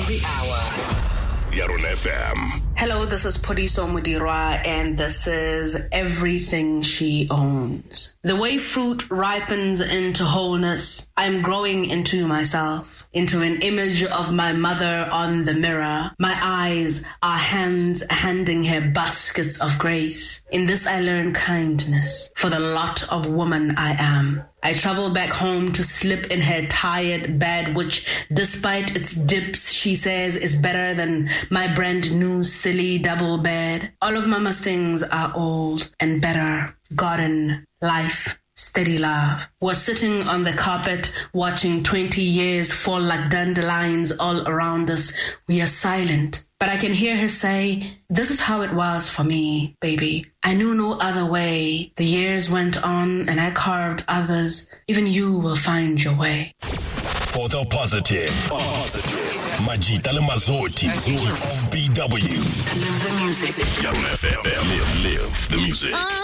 every hour. Yaron FM. Hello, this is Podiso Mudirwa, and this is Everything She Owns. The way fruit ripens into wholeness, I'm growing into myself, into an image of my mother on the mirror. My eyes are hands handing her baskets of grace. In this I learn kindness for the lot of woman I am. I travel back home to slip in her tired bed, which, despite its dips, she says is better than my brand new silly double bed. All of Mama's things are old and better. Garden, life, steady love. We're sitting on the carpet watching 20 years fall like dandelions all around us. We are silent. But I can hear her say, this is how it was for me, baby. I knew no other way. The years went on and I carved others. Even you will find your way. For the positive. Majita le Mazoti of BW. Live the music. Yaron FM. Live the music.